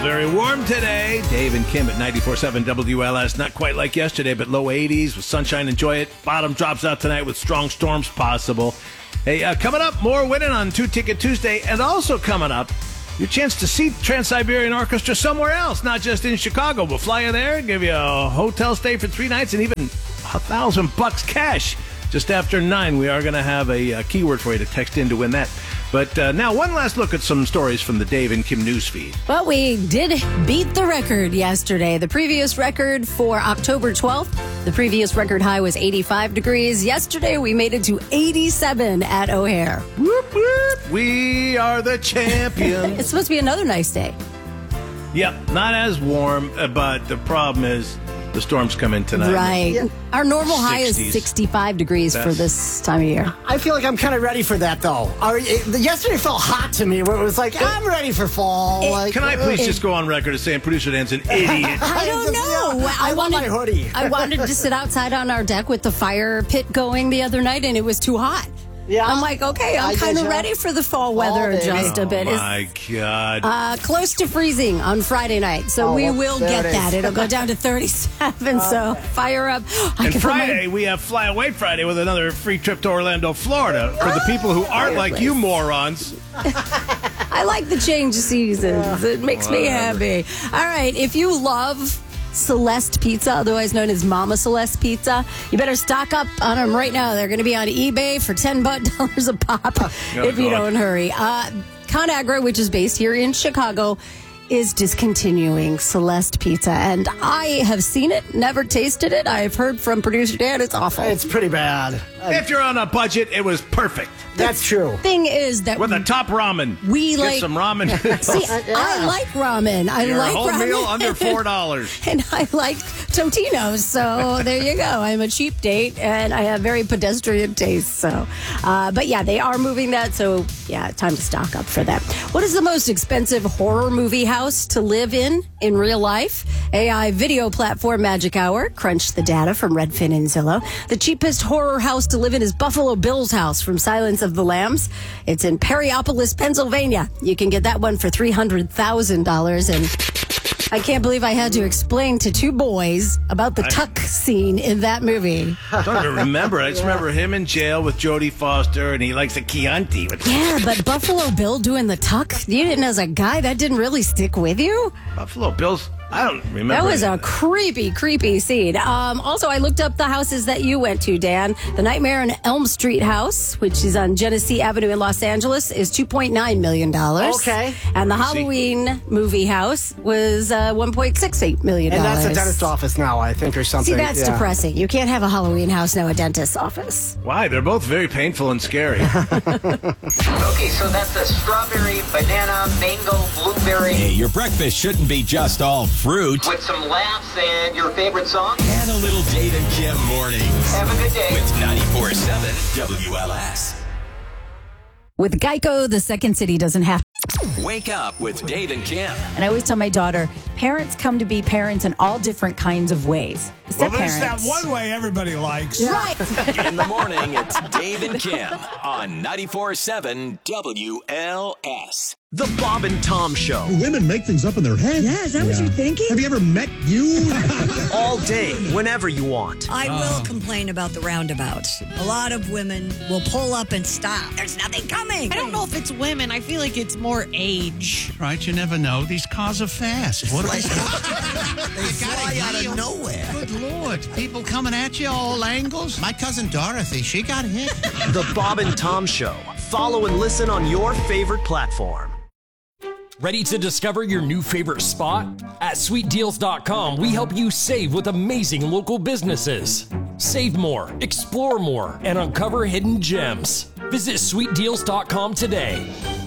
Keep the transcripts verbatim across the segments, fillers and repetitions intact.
very warm today. Dave and Kim at ninety-four point seven W L S. Not quite like yesterday, but low eighties with sunshine. Enjoy it. Bottom drops out tonight with strong storms possible. Hey, uh, coming up, more winning on Two Ticket Tuesday. And also coming up, your chance to see Trans-Siberian Orchestra somewhere else, not just in Chicago. We'll fly you there, give you a hotel stay for three nights, and even a thousand bucks cash. Just after nine, we are going to have a, a keyword for you to text in to win that. But uh, now, one last look at some stories from the Dave and Kim newsfeed. Well, we did beat the record yesterday. The previous record for October twelfth, the previous record high was eighty-five degrees. Yesterday, we made it to eighty-seven at O'Hare. Whoop, whoop. We are the champions. It's supposed to be another nice day. Yep, not as warm, uh, but the problem is the storms come in tonight. Right. Yeah. Our normal high is sixties. sixty-five degrees That's- for this time of year. I feel like I'm kind of ready for that, though. Our, it, yesterday felt hot to me, where it was like, I'm ready for fall. It- like, Can I please It- just go on record as saying producer Dan's an idiot? I don't know. Yeah, I, want my hoodie. I wanted to sit outside on our deck with the fire pit going the other night, and it was too hot. Yeah. I'm like, okay, I'm I kind of getcha. ready for the fall weather baby. just a bit. Oh, It's, my God. uh, close to freezing on Friday night, so Oh, we well, will there get it is. that. It'll go down to thirty-seven, so fire up. I And can put my- Friday, we have Fly Away Friday with another free trip to Orlando, Florida for the people who aren't like you morons. I like the change of seasons. It makes me happy. All right, if you love Celeste Pizza, otherwise known as Mama Celeste Pizza, you better stock up on them right now. They're going to be on eBay for ten dollars a pop if you God. don't hurry. Uh, ConAgra, which is based here in Chicago, is discontinuing Celeste Pizza. And I have seen it, never tasted it. I've heard from producer Dan it's awful. It's pretty bad. If you're on a budget, it was perfect. That's true. Thing is that With a top ramen. We Get like- some ramen. See, I like ramen. I Your like whole ramen. meal under four dollars. And I like Totino's, so there you go. I'm a cheap date, and I have very pedestrian taste. So, uh, but yeah, they are moving that. So yeah, time to stock up for that. What is the most expensive horror movie house to live in in real life? A I video platform Magic Hour crunched the data from Redfin and Zillow. The cheapest horror house to live in is Buffalo Bill's house from Silence of the Lambs. It's in Perryopolis, Pennsylvania. You can get that one for three hundred thousand dollars. And I can't believe I had to explain to two boys about the tuck scene in that movie. I don't even remember. I just remember him in jail with Jodie Foster, and he likes a Chianti. With Yeah, but Buffalo Bill doing the tuck, you didn't, as a guy, that didn't really stick with you? Buffalo Bills. I don't remember. That was any a of that. creepy, creepy scene. Um, also, I looked up the houses that you went to, Dan. The Nightmare on Elm Street house, which is on Genesee Avenue in Los Angeles, is two point nine million dollars. Okay. And the Halloween movie house was uh, one point six eight million dollars. And that's a dentist's office now, I think, or something. See, that's Yeah. depressing. You can't have a Halloween house now, a dentist's office. Why? They're both very painful and scary. Okay, so that's a strawberry, banana, mango, blueberry, Hey, your breakfast shouldn't be just all fruit. with some laughs and your favorite song. And a little Dave and Kim mornings. Have a good day. With ninety-four point seven W L S. With Geico, the second city doesn't have. Wake up with Dave and Kim. And I always tell my daughter, parents come to be parents in all different kinds of ways. Well, Step there's that parents. one way everybody likes. Right. In the morning, it's Dave and Kim on ninety-four point seven W L S. The Bob and Tom Show. Women make things up in their head. Yeah, is that what you're thinking? Have you ever met you? All day, whenever you want. I will complain about the roundabouts. A lot of women will pull up and stop. There's nothing coming. I don't know if it's women. I feel like it's more age. Right, you never know. These cars are fast. What are they? They fly out of nowhere. Good Lord. People coming at you all angles. My cousin Dorothy, she got hit. The Bob and Tom Show. Follow and listen on your favorite platform. Ready to discover your new favorite spot? At sweet deals dot com, we help you save with amazing local businesses. Save more, explore more, and uncover hidden gems. Visit sweet deals dot com today.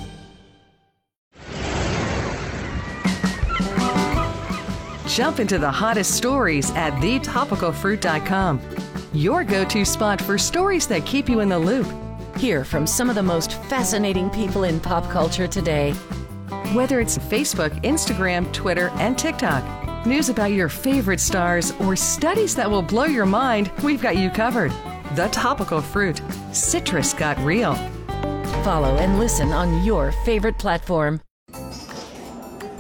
Jump into the hottest stories at the topical fruit dot com. Your go-to spot for stories that keep you in the loop. Hear from some of the most fascinating people in pop culture today. Whether it's Facebook, Instagram, Twitter, and TikTok, news about your favorite stars, or studies that will blow your mind, we've got you covered. The Topical Fruit. Citrus got real. Follow and listen on your favorite platform.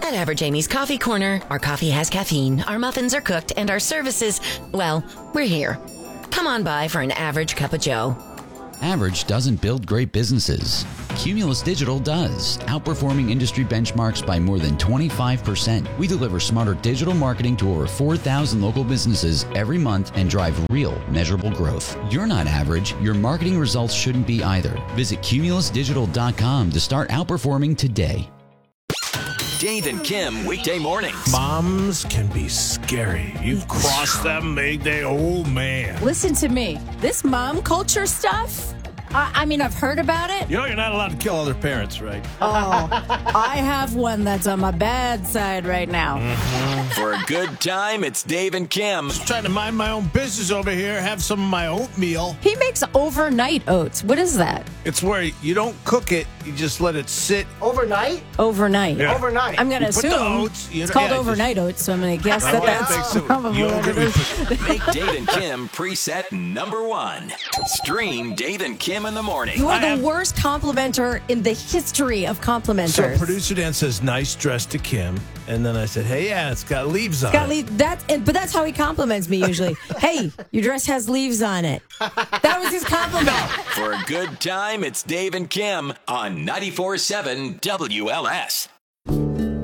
At Average Amy's Coffee Corner, our coffee has caffeine, our muffins are cooked, and our services, well, we're here. Come on by for an average cup of joe. Average doesn't build great businesses. Cumulus Digital does, outperforming industry benchmarks by more than twenty-five percent. We deliver smarter digital marketing to over four thousand local businesses every month and drive real, measurable growth. You're not average. Your marketing results shouldn't be either. Visit cumulus digital dot com to start outperforming today. Dave and Kim, weekday mornings. Moms can be scary. You cross them, they, they, oh man. Listen to me. This mom culture stuff, I, I mean, I've heard about it. You know you're not allowed to kill other parents, right? Oh, I have one that's on my bad side right now. Mm-hmm. For a good time, it's Dave and Kim. Just trying to mind my own business over here, have some of my oatmeal. He makes overnight oats. What is that? It's where you don't cook it, you just let it sit. Overnight? Overnight. Yeah. Overnight. I'm going to You put the assume oats, you it's know- called yeah, overnight oats, so I'm going to guess I that want to that's think so. probably what Yogurt it we is. put- Make Dave and Kim preset number one. Stream Dave and Kim in the morning. You are I the have- worst complimenter in the history of So complimenters. producer Dan says, nice dress to Kim. And then I said, hey, yeah, it's got leaves on Got it. leave, that's, but that's how he compliments me usually. Hey, your dress has leaves on it. That was his compliment. For a good time, it's Dave and Kim on ninety-four seven W L S.